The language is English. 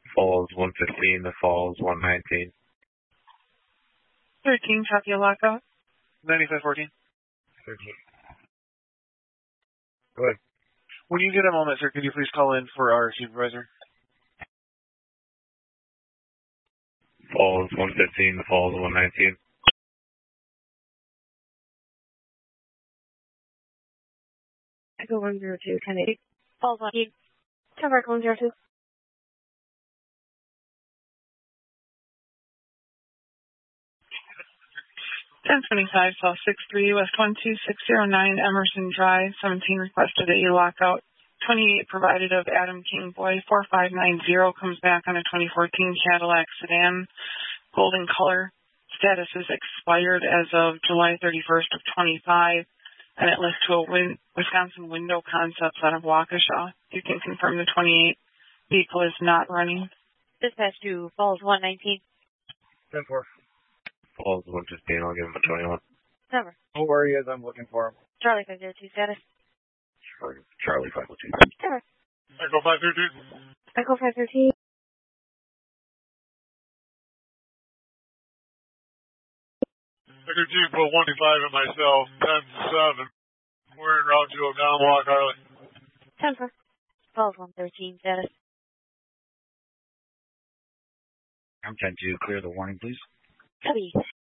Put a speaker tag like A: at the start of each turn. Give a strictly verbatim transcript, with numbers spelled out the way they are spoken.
A: Falls one fifteen to Falls one nineteen.
B: thirteen, copy a lockout.
C: ninety-five fourteen.
A: thirteen.
C: Go ahead. When you get a moment, sir, could you please call in for our supervisor?
A: Falls one fifteen to Falls one nineteen.
D: Echo one zero two, ten eighty. Falls one eight. Cover one zero two.
B: ten twenty-five, South six three, West one two six zero nine, Emerson Drive. seventeen requested that you lock out. twenty-eight provided of Adam King Boy. four five nine zero comes back on a twenty fourteen Cadillac sedan, golden color. Status is expired as of July thirty-first of twenty-five, and it lists to a win- Wisconsin Window Concepts out of Waukesha. You can confirm the twenty-eight vehicle is not running.
D: Dispatch to Falls one nineteen.
C: ten four.
A: Falls one fifteen, I'll give him a twenty-one.
D: Cover.
C: Don't worry, as I'm looking for him.
D: Charlie five zero two, status.
A: Charlie, Charlie five oh two.
D: Cover.
C: Echo five thirteen.
D: Echo five thirteen.
C: Echo G, put one five and myself, ten seven. We're in route to O'Donnell Walk, Harley.
D: ten four. Falls one thirteen, status.
E: I'm ten two, clear the warning, please.
D: Copy.